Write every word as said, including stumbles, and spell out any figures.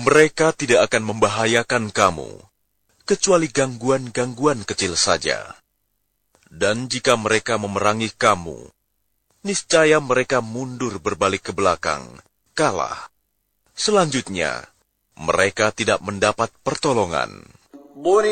Mereka tidak akan membahayakan kamu, kecuali gangguan-gangguan kecil saja. Dan jika mereka memerangi kamu, niscaya mereka mundur berbalik ke belakang, kalah. Selanjutnya, mereka tidak mendapat pertolongan.